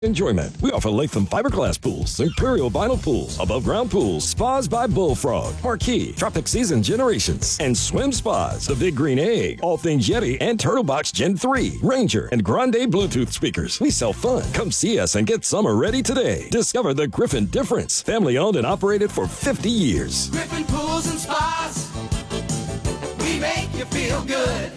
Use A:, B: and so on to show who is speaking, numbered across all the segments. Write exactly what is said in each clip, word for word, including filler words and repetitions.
A: Enjoyment. We offer Latham fiberglass pools, Imperial vinyl pools, above ground pools, spas by Bullfrog, Marquee, Tropic Season Generations, and Swim Spas, the Big Green Egg, all things Yeti and Turtlebox Gen three, Ranger, and Grande Bluetooth speakers. We sell fun. Come see us and get summer ready today. Discover the Griffin difference. Family owned and operated for fifty years.
B: Griffin Pools and Spas. We make you feel good.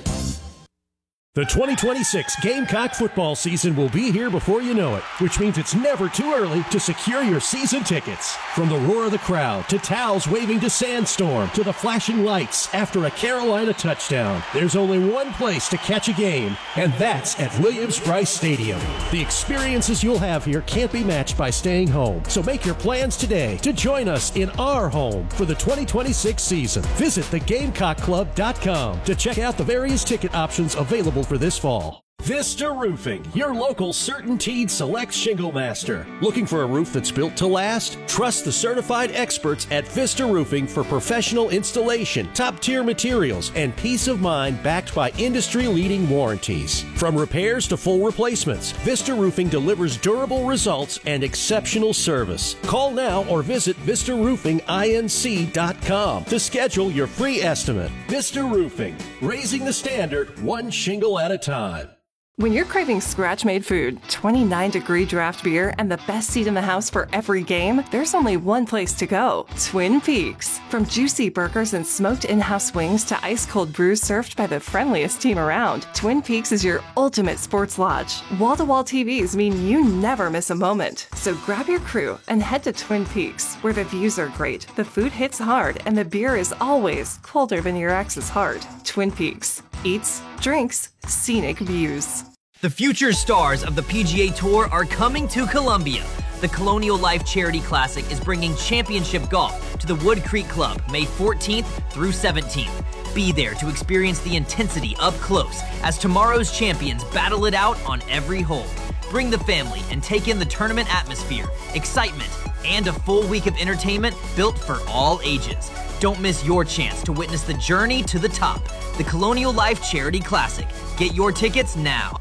C: The twenty twenty-six Gamecock football season will be here before you know it, which means it's never too early to secure your season tickets. From the roar of the crowd, to towels waving to Sandstorm, to the flashing lights after a Carolina touchdown, there's only one place to catch a game, and that's at Williams-Brice Stadium. The experiences you'll have here can't be matched by staying home, so make your plans today to join us in our home for the twenty twenty-six season. Visit the gamecock club dot com to check out the various ticket options available for this fall. Vista Roofing, your local CertainTeed Select Shingle Master. Looking for a roof that's built to last? Trust the certified experts at Vista Roofing for professional installation, top-tier materials, and peace of mind backed by industry-leading warranties. From repairs to full replacements, Vista Roofing delivers durable results and exceptional service. Call now or visit vista roofing inc dot com to schedule your free estimate. Vista Roofing, raising the standard one shingle at a time.
D: When you're craving scratch-made food, twenty-nine degree draft beer, and the best seat in the house for every game, there's only one place to go, Twin Peaks. From juicy burgers and smoked in-house wings to ice-cold brews served by the friendliest team around, Twin Peaks is your ultimate sports lodge. Wall-to-wall T Vs mean you never miss a moment. So grab your crew and head to Twin Peaks, where the views are great, the food hits hard, and the beer is always colder than your ex's heart. Twin Peaks. Eats, drinks, scenic views.
E: The future stars of the P G A Tour are coming to Columbia. The Colonial Life Charity Classic is bringing championship golf to the Wood Creek Club May fourteenth through seventeenth. Be there to experience the intensity up close as tomorrow's champions battle it out on every hole. Bring the family and take in the tournament atmosphere, excitement, and a full week of entertainment built for all ages. Don't miss your chance to witness the journey to the top. The Colonial Life Charity Classic. Get your tickets now.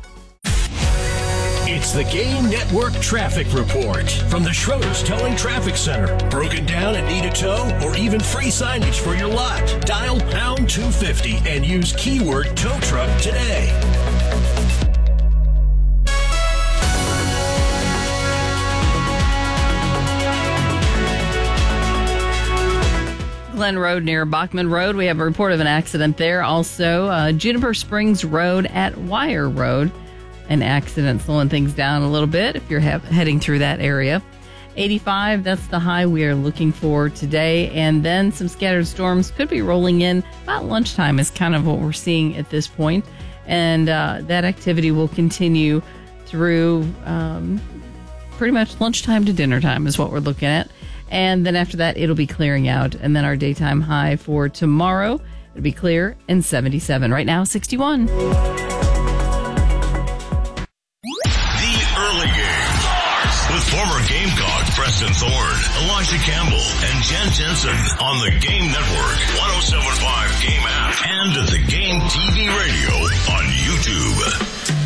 C: It's the Game Network Traffic Report from the Schroeder's Towing Traffic Center. Broken down and need a tow, or even free signage for your lot? Dial pound two fifty and use keyword tow truck today.
F: Glen Road near Bachman Road. We have a report of an accident there. Also, uh, Juniper Springs Road at Wire Road. An accident slowing things down a little bit if you're ha- heading through that area. eighty-five, that's the high we are looking for today. And then some scattered storms could be rolling in about lunchtime is kind of what we're seeing at this point. And uh, that activity will continue through um, pretty much lunchtime to dinner time is what we're looking at. And then after that, it'll be clearing out. And then our daytime high for tomorrow, it'll be clear and seventy-seven. Right now, sixty-one.
G: With former Gamecock Preston Thorne, Elijah Campbell, and Jen Jensen on the Game Network, one oh seven point five Game app, and at the Game T V radio on YouTube.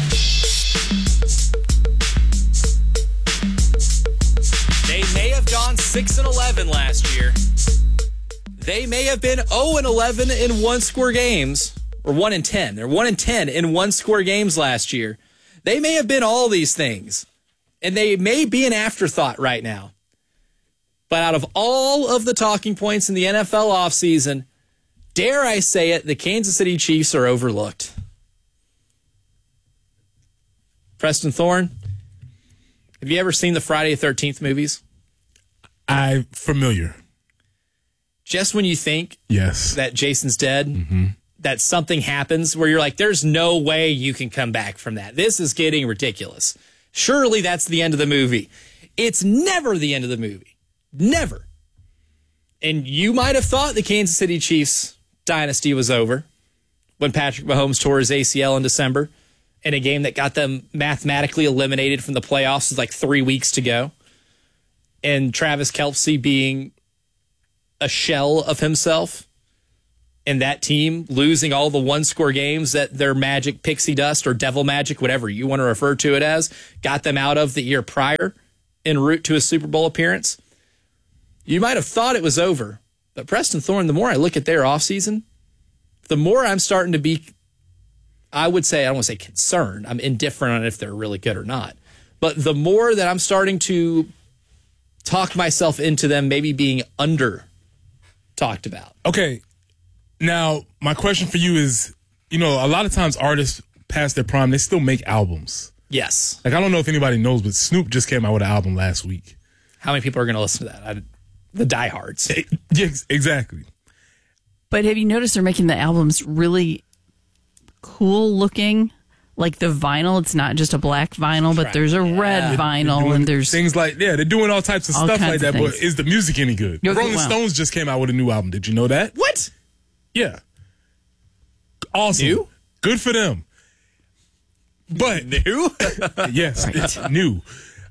H: They may have gone six and eleven last year. They may have been oh and eleven in one-score games, or one and ten. They're one and ten in one-score games last year. They may have been all these things. And they may be an afterthought right now. But out of all of the talking points in the N F L offseason, dare I say it, the Kansas City Chiefs are overlooked. Preston Thorne, have you ever seen the Friday the thirteenth movies?
I: I'm familiar.
H: Just when you think
I: yes.
H: that Jason's dead,
I: mm-hmm.
H: that something happens where you're like, there's no way you can come back from that. This is getting ridiculous. Surely that's the end of the movie. It's never the end of the movie. Never. And you might have thought the Kansas City Chiefs dynasty was over when Patrick Mahomes tore his A C L in December in a game that got them mathematically eliminated from the playoffs with like three weeks to go. And Travis Kelce being a shell of himself and that team losing all the one-score games that their magic pixie dust or devil magic, whatever you want to refer to it as, got them out of the year prior en route to a Super Bowl appearance, you might have thought it was over. But Preston Thorne, the more I look at their offseason, the more I'm starting to be, I would say, I don't want to say concerned. I'm indifferent on if they're really good or not. But the more that I'm starting to talk myself into them maybe being under talked about.
I: Okay. Now, my question for you is, you know, a lot of times artists past their prime, they still make albums.
H: Yes.
I: Like, I don't know if anybody knows, but Snoop just came out with an album last week.
H: How many people are going to listen to that? I, the diehards.
I: Yes, exactly.
F: But have you noticed they're making the albums really cool looking? Like the vinyl, it's not just a black vinyl, but there's a
H: yeah.
F: red vinyl, and there's
I: things like, yeah, they're doing all types of
F: all
I: stuff
F: kinds
I: like that,
F: of
I: but
F: things.
I: is the music any good?
F: Okay,
I: Rolling
F: well.
I: Stones just came out with a new album. Did you know that?
H: What?
I: Yeah. Awesome.
H: New?
I: Good for them. But
H: New?
I: yes, it's new.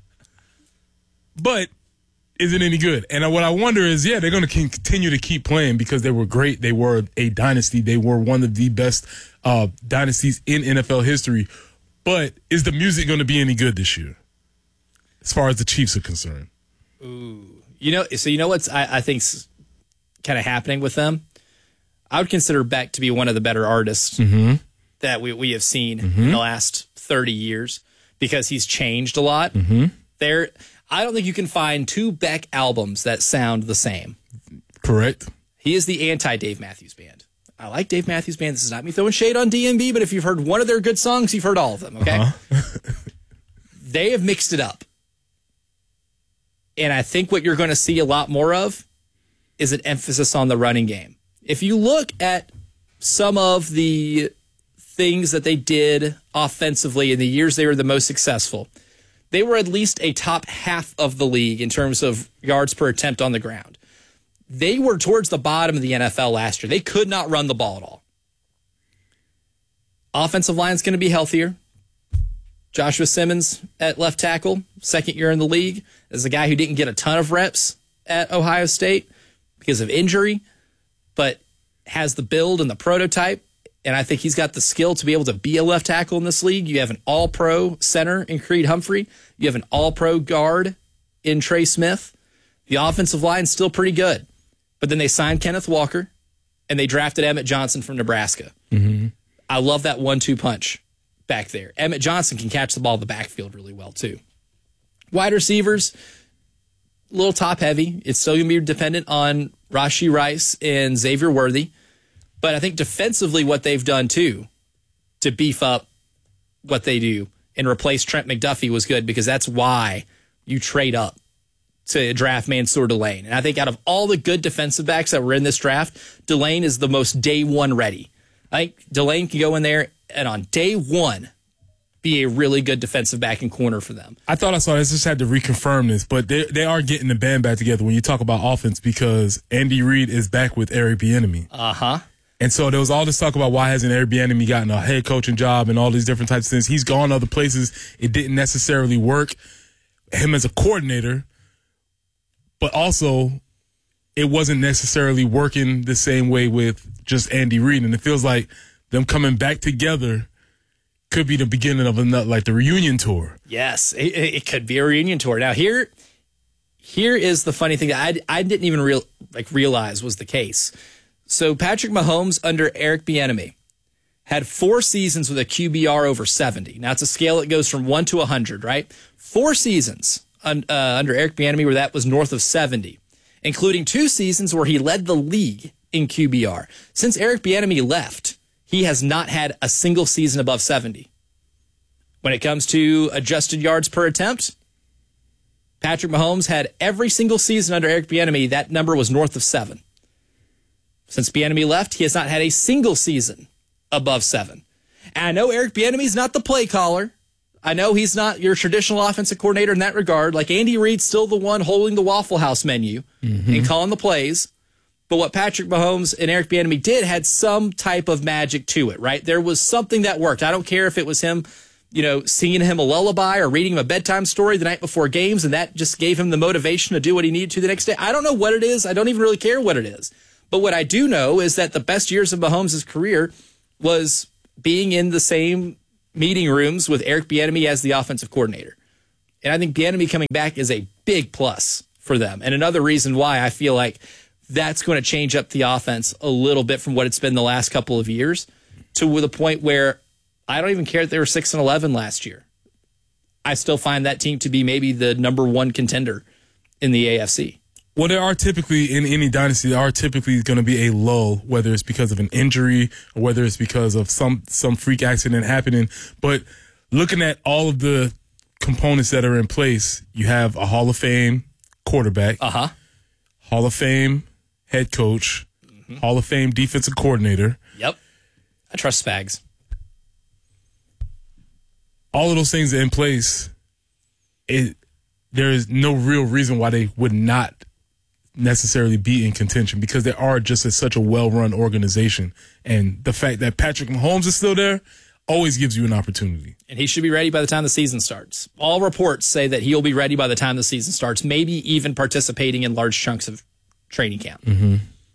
I: But is it any good? And what I wonder is, yeah, they're going to continue to keep playing because they were great. They were a dynasty. They were one of the best uh, dynasties in N F L history. But is the music going to be any good this year, as far as the Chiefs are concerned?
H: Ooh, you know, so you know what's I, I think's kind of happening with them. I would consider Beck to be one of the better artists
I: Mm-hmm.
H: that we we have seen
I: Mm-hmm.
H: in the last thirty years because he's changed a lot.
I: Mm-hmm.
H: There, I don't think you can find two Beck albums that sound the same.
I: Correct.
H: He is the anti-Dave Matthews Band. I like Dave Matthews Band. This is not me throwing shade on D M B, but if you've heard one of their good songs, you've heard all of them, okay?
I: Uh-huh.
H: They have mixed it up. And I think what you're going to see a lot more of is an emphasis on the running game. If you look at some of the things that they did offensively in the years they were the most successful, they were at least a top half of the league in terms of yards per attempt on the ground. They were towards the bottom of the N F L last year. They could not run the ball at all. Offensive line's going to be healthier. Joshua Simmons at left tackle, second year in the league, is a guy who didn't get a ton of reps at Ohio State because of injury, but has the build and the prototype, and I think he's got the skill to be able to be a left tackle in this league. You have an all-pro center in Creed Humphrey. You have an all-pro guard in Trey Smith. The offensive line's still pretty good. But then they signed Kenneth Walker, and they drafted Emmett Johnson from Nebraska.
I: Mm-hmm.
H: I love that one two punch back there. Emmett Johnson can catch the ball in the backfield really well, too. Wide receivers, a little top-heavy. It's still going to be dependent on Rashee Rice and Xavier Worthy. But I think defensively what they've done, too, to beef up what they do and replace Trent McDuffie was good because that's why you trade up to draft Mansour Delane. And I think out of all the good defensive backs that were in this draft, Delane is the most day one ready. I think Delane can go in there and on day one be a really good defensive back and corner for them.
I: I thought I saw this. Just had to reconfirm this, but they they are getting the band back together when you talk about offense because Andy Reid is back with Eric Bieniemy.
H: Uh-huh.
I: And so there was all this talk about why hasn't Eric Bieniemy gotten a head coaching job and all these different types of things. He's gone other places. It didn't necessarily work. Him as a coordinator, but also it wasn't necessarily working the same way with just Andy Reid. And it feels like them coming back together could be the beginning of another, like the reunion tour.
H: Yes, it, it could be a reunion tour. Now here, here is the funny thing that I, I didn't even real like realize was the case. So Patrick Mahomes under Eric Bieniemy had four seasons with a Q B R over seventy. Now it's a scale that goes from one to one hundred, right? Four seasons un, uh, under Eric Bieniemy where that was north of seventy, including two seasons where he led the league in Q B R. Since Eric Bieniemy left, he has not had a single season above seventy. When it comes to adjusted yards per attempt, Patrick Mahomes had every single season under Eric Bieniemy, that number was north of seven. Since Bieniemy left, he has not had a single season above seven. And I know Eric Bieniemy's not the play caller. I know he's not your traditional offensive coordinator in that regard. Like Andy Reid's still the one holding the Waffle House menu mm-hmm. and calling the plays. But what Patrick Mahomes and Eric Bieniemy did had some type of magic to it, right? There was something that worked. I don't care if it was him, you know, singing him a lullaby or reading him a bedtime story the night before games, and that just gave him the motivation to do what he needed to the next day. I don't know what it is. I don't even really care what it is. But what I do know is that the best years of Mahomes' career was being in the same meeting rooms with Eric Bieniemy as the offensive coordinator. And I think Bieniemy coming back is a big plus for them. And another reason why I feel like that's going to change up the offense a little bit from what it's been the last couple of years to the point where I don't even care that they were six and eleven last year. I still find that team to be maybe the number one contender in the A F C.
I: Well, there are typically, in any dynasty, there are typically going to be a lull, whether it's because of an injury or whether it's because of some, some freak accident happening. But looking at all of the components that are in place, you have a Hall of Fame quarterback,
H: uh-huh.
I: Hall of Fame head coach, mm-hmm. Hall of Fame defensive coordinator.
H: Yep. I trust Spags.
I: All of those things are in place. It, there is no real reason why they would not necessarily be in contention because they are just a, such a well-run organization. And the fact that Patrick Mahomes is still there always gives you an opportunity.
H: And he should be ready by the time the season starts. All reports say that he'll be ready by the time the season starts, maybe even participating in large chunks of training camp.
I: Mm-hmm.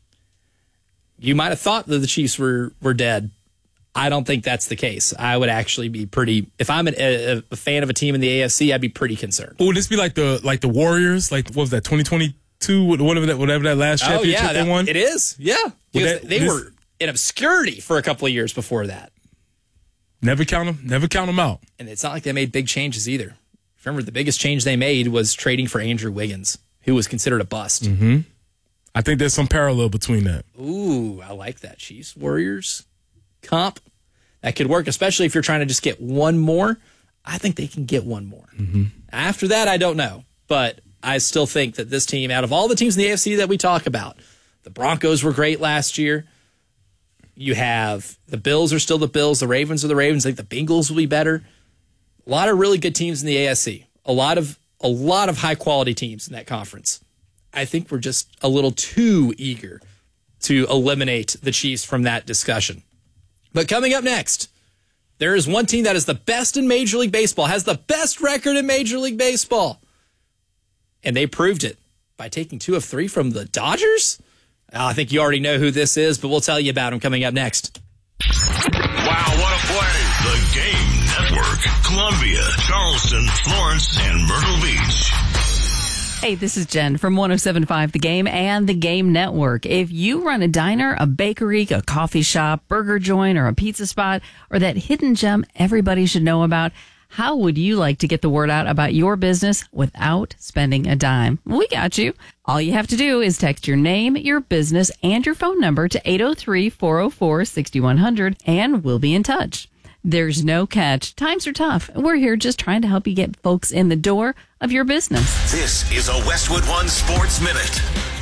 H: You might have thought that the Chiefs were, were dead. I don't think that's the case. I would actually be pretty, if I'm a, a, a fan of a team in the A F C, I'd be pretty concerned.
I: Would this be like the like the Warriors? Like, what was that, twenty twenty-two, whatever that whatever that last championship
H: oh, yeah,
I: they
H: that,
I: won?
H: It is, yeah. Because
I: that,
H: they
I: this,
H: were in obscurity for a couple of years before that.
I: Never count them, never count them out.
H: And it's not like they made big changes either. Remember, the biggest change they made was trading for Andrew Wiggins, who was considered a bust.
I: Mm-hmm. I think there's some parallel between that.
H: Ooh, I like that. Chiefs, Warriors, comp. That could work, especially if you're trying to just get one more. I think they can get one more.
I: Mm-hmm.
H: After that, I don't know. But I still think that this team, out of all the teams in the A F C that we talk about, the Broncos were great last year. You have the Bills are still the Bills. The Ravens are the Ravens. I think the Bengals will be better. A lot of really good teams in the A F C. A lot of a lot of high-quality teams in that conference. I think we're just a little too eager to eliminate the Chiefs from that discussion. But coming up next, there is one team that is the best in Major League Baseball, has the best record in Major League Baseball. And they proved it by taking two of three from the Dodgers. Oh, I think you already know who this is, but we'll tell you about him coming up next.
G: Wow, what a play. The Game Network. Columbia, Charleston, Florence, and Myrtle Beach.
F: Hey, this is Jen from one oh seven point five The Game and The Game Network. If you run a diner, a bakery, a coffee shop, burger joint, or a pizza spot, or that hidden gem everybody should know about, how would you like to get the word out about your business without spending a dime? We got you. All you have to do is text your name, your business, and your phone number to eight oh three, four oh four, six one zero zero, and we'll be in touch. There's no catch. Times are tough. We're here just trying to help you get folks in the door of your business.
G: This is a Westwood One Sports Minute.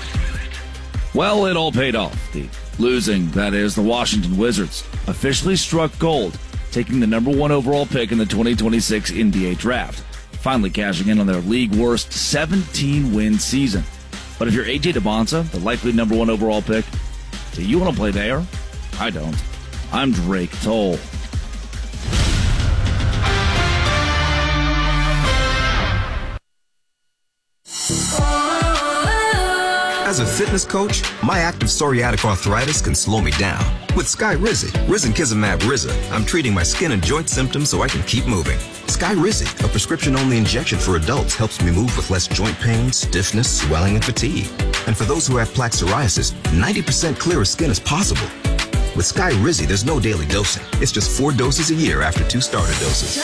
J: Well, it all paid off. The losing, that is, the Washington Wizards, officially struck gold, taking the number one overall pick in the twenty twenty-six N B A draft, finally cashing in on their league-worst seventeen-win season. But if you're A J DeBonsa, the likely number one overall pick, do you want to play there? I don't. I'm Drake Toll.
K: As a fitness coach, my active psoriatic arthritis can slow me down. With Skyrizi, Risankizumab Riza, I'm treating my skin and joint symptoms so I can keep moving. Skyrizi, a prescription-only injection for adults, helps me move with less joint pain, stiffness, swelling, and fatigue. And for those who have plaque psoriasis, ninety percent clearer skin is possible. With Skyrizi, there's no daily dosing. It's just four doses a year after two starter doses.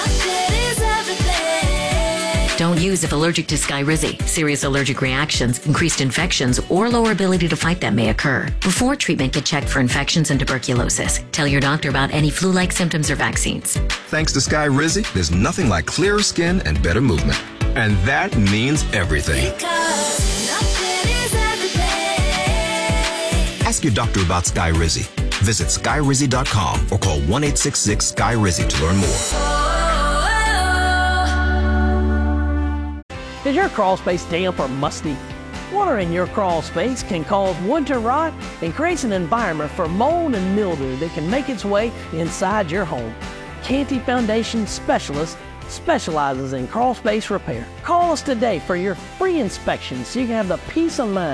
L: Don't use if allergic to Skyrizi. Serious allergic reactions, increased infections, or lower ability to fight them may occur. Before treatment, get checked for infections and tuberculosis. Tell your doctor about any flu-like symptoms or vaccines.
K: Thanks to Skyrizi, there's nothing like clearer skin and better movement. And that means everything. Ask your doctor about Skyrizi. Visit Skyrizi dot com or call one eight six six Sky Rizi to learn more.
M: Is your crawl space damp or musty? Water in your crawl space can cause wood to rot and creates an environment for mold and mildew that can make its way inside your home. Canty Foundation Specialist specializes in crawl space repair. Call us today for your free inspection so you can have the peace of mind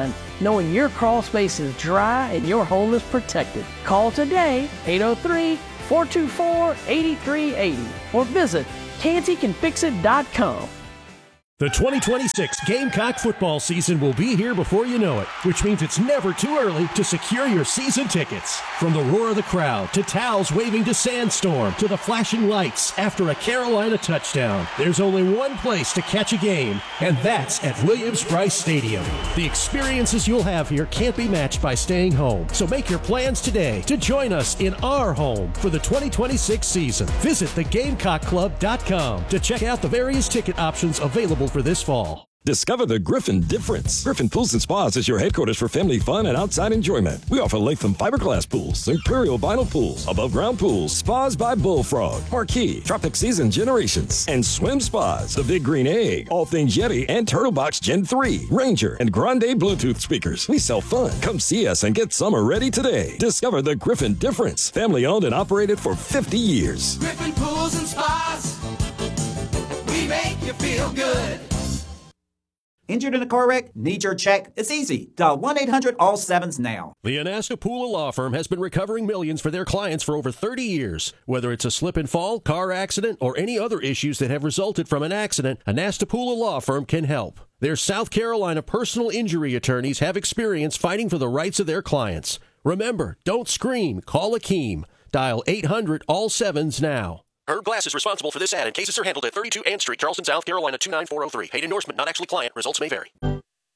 M: knowing your crawl space is dry and your home is protected. Call today, eight oh three, four two four, eight three eight oh, or visit Canty Can Fix It dot com.
C: The twenty twenty-six Gamecock football season will be here before you know it, which means it's never too early to secure your season tickets. From the roar of the crowd, to towels waving to Sandstorm, to the flashing lights after a Carolina touchdown, there's only one place to catch a game, and that's at Williams-Brice Stadium. The experiences you'll have here can't be matched by staying home, so make your plans today to join us in our home for the twenty twenty-six season. Visit the gamecock club dot com to check out the various ticket options available for this fall.
A: Discover the Griffin difference. Griffin Pools and Spas is your headquarters for family fun and outside enjoyment. We offer Latham fiberglass pools, Imperial vinyl pools, above ground pools, spas by Bullfrog, Marquee, Tropic Season Generations, and swim spas. The Big Green Egg, all things Yeti and Turtle Box Gen three, Ranger, and Grande Bluetooth speakers. We sell fun. Come see us and get summer ready today. Discover the Griffin difference. Family owned and operated for fifty years.
B: Griffin Pools and Spas. We make you feel good.
N: Injured in a car wreck? Need your check? It's easy. Dial one eight hundred all sevens now.
C: The Anastapula Law Firm has been recovering millions for their clients for over thirty years. Whether it's a slip and fall, car accident, or any other issues that have resulted from an accident, Anastapula Law Firm can help. Their South Carolina personal injury attorneys have experience fighting for the rights of their clients. Remember, don't scream. Call Akeem. Dial eight hundred all sevens now.
O: Herb Glass is responsible for this ad, and cases are handled at thirty-two Ann Street, Charleston, South Carolina two nine four oh three. Paid endorsement, not actually client. Results may vary.
G: The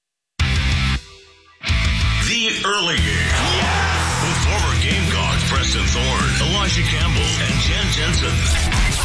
G: Early Game. Yes! With former Gamecocks Preston Thorne, Elijah Campbell, and Jen Jensen.